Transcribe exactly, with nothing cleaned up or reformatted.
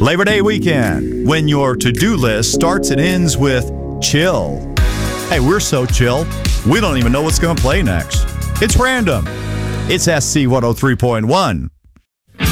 Labor Day weekend, when your to-do list starts and ends with chill. Hey, we're so chill, we don't even know what's going to play next. It's random. It's S C one oh three point one.